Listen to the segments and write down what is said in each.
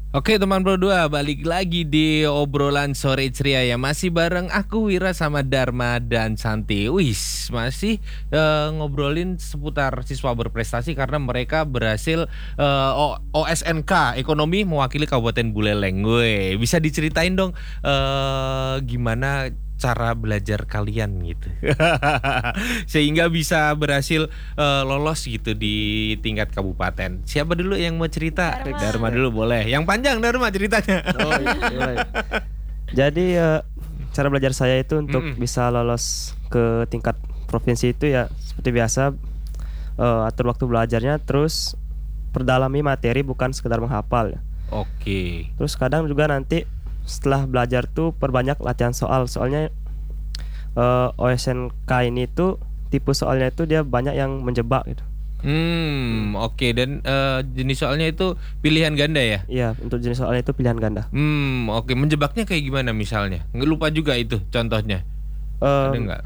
Oke teman Pro 2, balik lagi di obrolan sore ceria ya. Masih bareng aku Wira sama Dharma dan Santi. Wis, masih ngobrolin seputar siswa berprestasi karena mereka berhasil OSNK Ekonomi mewakili Kabupaten Buleleng. Gue bisa diceritain dong gimana cara belajar kalian gitu. Sehingga bisa berhasil lolos gitu di tingkat kabupaten. Siapa dulu yang mau cerita? Dharma dulu boleh. Yang panjang Dharma ceritanya. Oh, iya. Jadi cara belajar saya itu untuk bisa lolos ke tingkat provinsi itu ya seperti biasa, atur waktu belajarnya, terus perdalami materi bukan sekedar menghafal ya. Oke. Terus kadang juga nanti setelah belajar tuh perbanyak latihan soal. Soalnya OSNK ini tuh tipe soalnya itu dia banyak yang menjebak gitu. Oke. Dan jenis soalnya itu pilihan ganda ya? Iya, untuk jenis soalnya itu pilihan ganda. Oke. Menjebaknya kayak gimana misalnya? Nggak lupa juga itu contohnya. Ada nggak?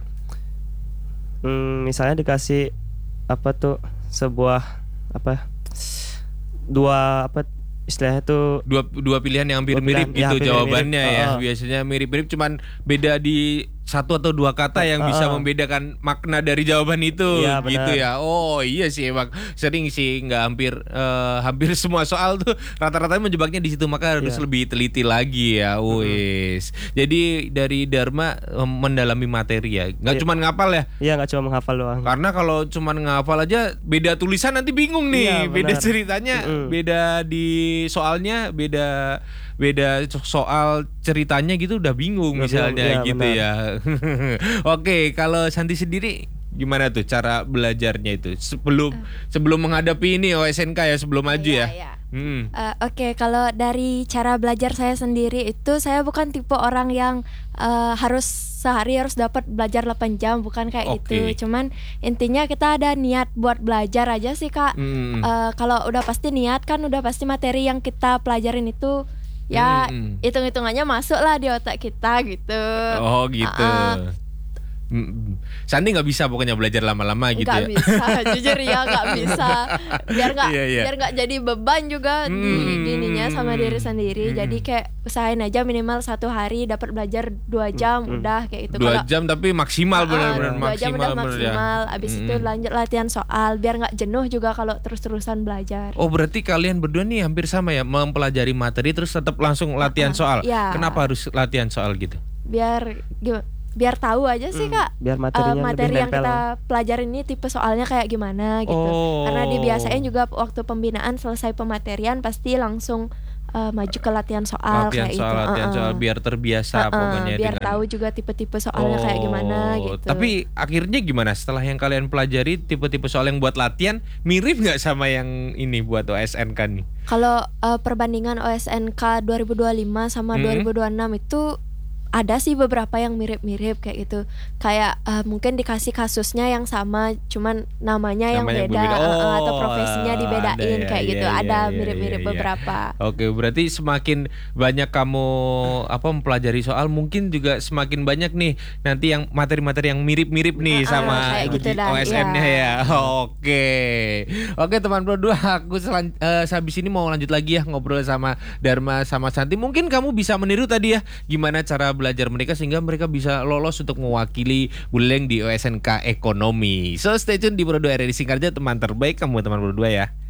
Misalnya dikasih apa tuh sebuah apa dua apa istilahnya tuh Dua pilihan yang hampir mirip pilihan, gitu ya, hampir jawabannya mirip. ya. Biasanya mirip-mirip cuman beda di satu atau dua kata yang bisa membedakan makna dari jawaban itu. Iya, Gitu benar. ya. Oh iya sih emang sering sih, nggak hampir semua soal tuh rata-rata menjebaknya di situ, maka harus Iya. lebih teliti lagi ya. Wis. Jadi dari Dharma mendalami materi ya. Nggak Iya. cuman ngapal ya. Iya, nggak cuma menghafal doang. Karena kalau cuman ngapal aja beda tulisan nanti bingung nih. Iya, Beda benar. ceritanya, beda di soalnya, beda soal ceritanya gitu udah bingung Udah misalnya bingung, iya, gitu benar. ya. Oke, kalau Santi sendiri gimana tuh cara belajarnya itu sebelum menghadapi ini OSNK ya, sebelum maju ya? Iya. Hmm. Oke, kalau dari cara belajar saya sendiri itu saya bukan tipe orang yang harus sehari harus dapat belajar 8 jam, bukan kayak Oke. gitu. Cuman intinya kita ada niat buat belajar aja sih, Kak. Kalau udah pasti niat kan udah pasti materi yang kita pelajarin itu ya hitung-hitungannya masuk lah di otak kita gitu. Oh gitu. Santi nggak bisa pokoknya belajar lama-lama gitu Nggak ya. bisa, jujur ya nggak bisa. Iya. Biar nggak jadi beban juga di dirinya sama diri sendiri. Jadi kayak usahain aja minimal 1 hari dapat belajar 2 jam udah kayak gitu. 2 jam tapi maksimal, benar-benar 2 jam udah bener ya. maksimal. Abis itu lanjut latihan soal biar nggak jenuh juga kalau terus-terusan belajar. Oh berarti kalian berdua nih hampir sama ya, mempelajari materi terus tetap langsung latihan soal. Iya. Kenapa harus latihan soal gitu? Biar tahu aja sih, Kak. Biar materinya materi lebih yang nempel. kita pelajarin ini tipe soalnya kayak gimana gitu. Oh. Karena dibiasain juga waktu pembinaan selesai pematerian pasti langsung maju ke latihan soal kayak itu. Latihan soal biar terbiasa pokoknya biar dengan tahu juga tipe-tipe soalnya kayak gimana gitu. Tapi akhirnya gimana setelah yang kalian pelajari tipe-tipe soal yang buat latihan mirip nggak sama yang ini buat OSNK nih? Kalau perbandingan OSNK 2025 sama 2026 itu ada sih beberapa yang mirip-mirip kayak gitu. Kayak mungkin dikasih kasusnya yang sama, cuman namanya yang Namanya beda, berbeda. atau profesinya dibedain ada ya, kayak gitu. iya, Ada iya, mirip-mirip iya. beberapa. Oke, berarti semakin banyak kamu mempelajari soal, mungkin juga semakin banyak nih nanti yang materi-materi yang mirip-mirip nih sama kayak gitu dah, OSN-nya iya. ya. Oke teman Pro 2, aku habis ini mau lanjut lagi ya ngobrol sama Dharma sama Santi. Mungkin kamu bisa meniru tadi ya gimana cara belajar mereka sehingga mereka bisa lolos untuk mewakili Buleleng di OSNK Ekonomi. So stay tune di Pro 2 RRI Singkarja, teman terbaik kamu teman Pro 2 ya.